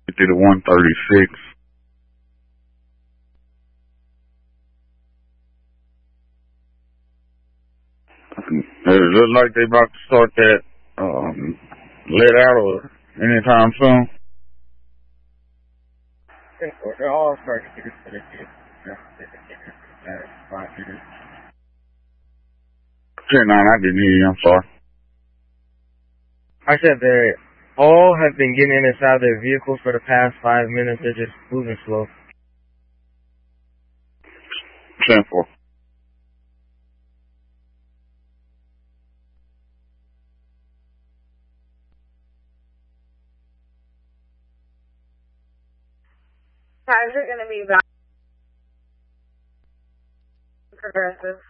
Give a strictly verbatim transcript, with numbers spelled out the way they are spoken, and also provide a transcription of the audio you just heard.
fifty to one thirty-six. It looks like they about to start that um, let out or anytime soon. They're all starting to get ten nine, I didn't hear you, I'm sorry. I said they all have been getting in and out of their vehicles for the past five minutes. They're just moving slow. ten four. Guys are going to be back. Progressive.